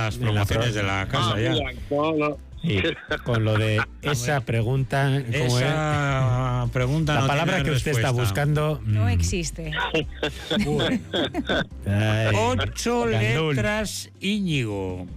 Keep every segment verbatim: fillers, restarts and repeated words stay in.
las promociones de la casa Ah, ya. mira, no, no. Y con lo de esa pregunta, ¿cómo Esa es? pregunta La no palabra tiene que usted respuesta. está buscando. No mm, existe. ay, Ocho Gandul. letras, Íñigo.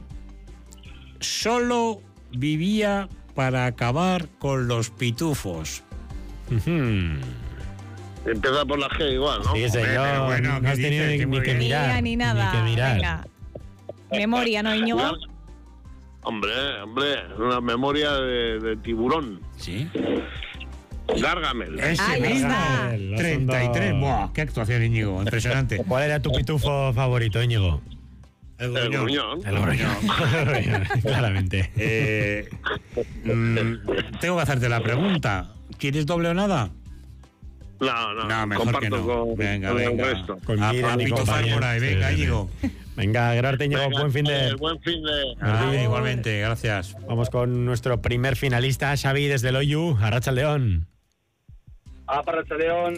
Solo vivía para acabar con los pitufos. Ujú. Empieza por la G igual, ¿no? Sí, señor. pero bueno, no has ¿qué tenido dices? ni, Que muy ni que bien. mirar. Ni nada. Ni que mirar. Venga. Memoria, ¿no, Íñigo? Hombre, hombre, una memoria de, de tiburón. Sí. Gárgamel. Ese Ahí mismo. está. treinta y tres. Buah, qué actuación, Íñigo. Impresionante. ¿Cuál era tu pitufo favorito, Íñigo? El El gruñón. El gruñón. Claramente. Eh, mm, tengo que hacerte la pregunta. ¿Quieres doble o nada? No, no, No, mejor comparto que no. con, Venga, con venga. el resto. Con A, Miran a y pitufar compañía. por ahí. Sí, Venga, sí, sí. Íñigo. Venga, gracias, Íñigo. Venga, Buen fin de. eh, Buen fin de... Ah, Adiós. igualmente, gracias. Vamos con nuestro primer finalista, Xavi, desde Loyu, Arratsaldeon. Ah, para León.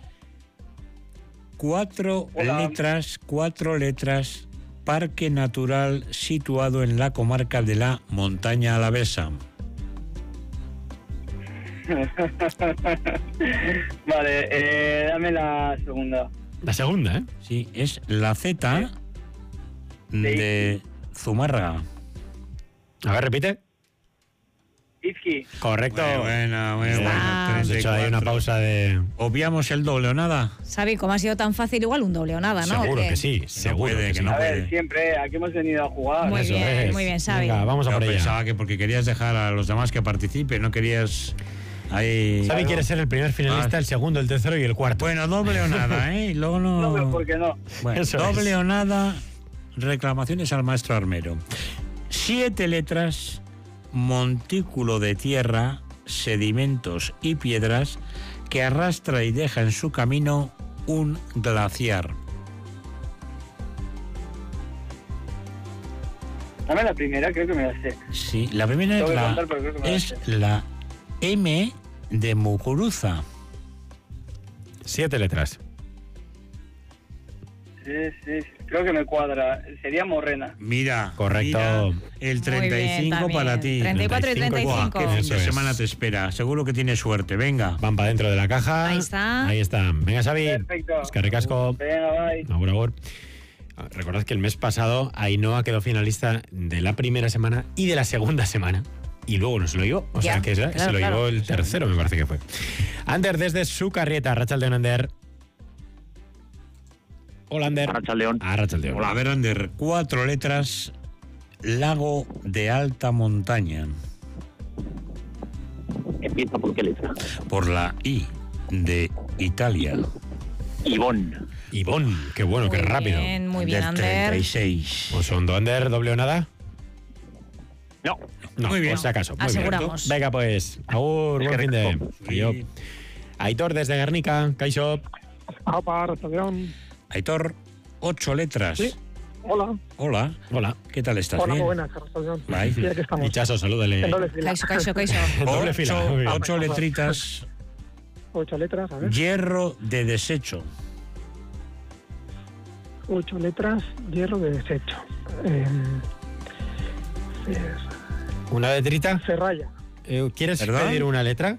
Cuatro Hola. letras, cuatro letras. Parque natural situado en la comarca de la Montaña Alavesa. Vale, eh, dame la segunda. La segunda, ¿eh? Sí, es la Z de Zumárraga. A ver, repite. Izqui. Correcto. Muy buena, muy Bien. buena. Hemos hecho ahí una treinta y cuatro. pausa de. ¿Obviamos el doble o nada? Xavi, como ha sido tan fácil, igual un doble o nada, ¿no? Seguro ¿O qué? que sí, seguro puede, que que sí. no A ver, puede. siempre, aquí hemos venido a jugar. Muy Eso bien, es. muy bien, Xavi. Venga, vamos a Yo por ella. pensaba que porque querías dejar a los demás que participen, no querías ahí... Xavi quiere ser el primer finalista, Ah. el segundo, el tercero y el cuarto. Bueno, doble o nada, ¿eh? Y luego no... No, pero ¿por qué no? Bueno, Eso doble es. o nada, reclamaciones al maestro armero. Siete letras, montículo de tierra, sedimentos y piedras que arrastra y deja en su camino un glaciar. Dame la primera, creo que me la sé. Sí, la primera Tengo es que la, contar, pero creo que me la es sé. la M de Muguruza. Siete letras. Sí, sí, sí, creo que me cuadra. Sería Morrena. Mira, Correcto. mira, el treinta y cinco también. para ti. treinta y cuatro y treinta y Buah, cinco. qué fin Eso de es. semana te espera. Seguro que tienes suerte. Venga. Van para dentro de la caja. Ahí está. Ahí está. Venga, Xavi. Perfecto. Es que ricasco. Venga, bye. Agur, agur. Recordad que el mes pasado Ainhoa quedó finalista de la primera semana y de la segunda semana. Y luego nos lo llevó. O Ya, sea que se, claro, se lo claro. llevó el tercero, me parece que fue. Ander desde su carrieta. Arratsaldeon, Ander. Hola, Ander. Arratsaldeon. Arratsaldeon. A ver, Ander, cuatro letras, lago de alta montaña. Empieza por qué letra. Por la I de Italia. Ivón. Ivón. Qué bueno, qué Muy rápido. bien, muy bien, Del treinta Ander. y seis. Pues hondo, Ander, doble o nada. No. No, Muy bien. por si acaso. Muy bien. Aseguramos. Venga, pues. Agur, buen fin de. Adiós. Aitor desde Guernica. Kaixo. Apa, Arratsaldeon. Aitor, ocho letras. Sí. Hola. Hola. Hola. ¿Qué tal estás? Hola, muy ¿Bien? buenas, Arratsaldeon. Ahí. Sí, aquí estamos. Dichazo, salúdale. En doble fila. Kaixo, kaixo, kaixo. Doble fila. Ocho, Muy bien. ocho letritas, Ocho letras, a ver. hierro de desecho. Ocho letras, hierro de desecho. Eh, Fer- ¿Una letrita? Ferraya. Eh, ¿Quieres ¿Perdón? pedir una letra?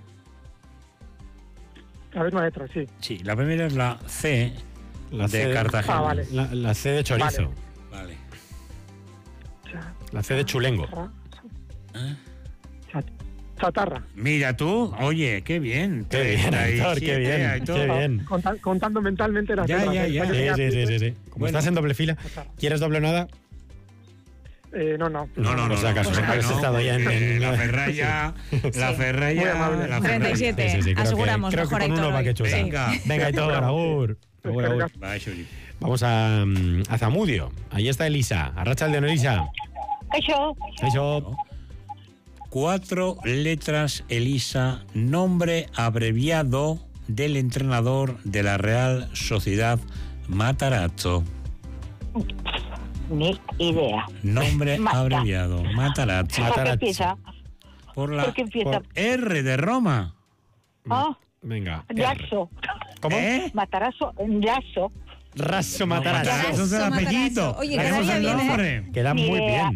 A ver, una letra, sí. Sí, la primera es la C La de C Cartagena. Ah, vale. La, la C de chorizo. Vale. Cha- La C de chulengo. cha- ¿Eh? cha- Chatarra. Mira tú, oye, qué bien. Qué bien, treinta y Aitor, qué siete, bien. Aitor. Qué bien. Conta- contando mentalmente las Ya, letras. ya, ¿eh? ya. Para que Sí, tengas sí, sí, sí, sí. Como Bueno. estás en doble fila, Chatarra. ¿quieres doble o nada? Eh, no, no. No, no, no. Por si acaso, no, no, has no, estado ya en- porque en- la ferralla, la Sí. ferralla, Muy amable. la treinta y ferralla. siete. Sí, sí, sí, creo Aseguramos, que, creo que mejor con uno Aitor va hoy. que chuta. Sí. Venga. Venga, Aitor, agur. Agur, agur. Va, Xuri. Vamos a, mm, a Zamudio. Ahí está Elisa. Arratsaldeon, Elisa. Kaixo, Kaixo. Cuatro letras, Elisa, nombre abreviado del entrenador de la Real Sociedad Matarazzo. ni idea. Nombre Mata. abreviado, Matarazzo. ¿Por qué Matarazzo. empieza? Por la ¿Por qué empieza? por R de Roma. Ah, Venga. R. Lazo. ¿Cómo? ¿Eh? Matarazo, Lazo. Raso Matarazzo Matarazzo. es el Raso apellido. Matarazzo. Oye, Queremos quedaría el bien, ¿eh? nombre. Queda Ni muy idea. bien.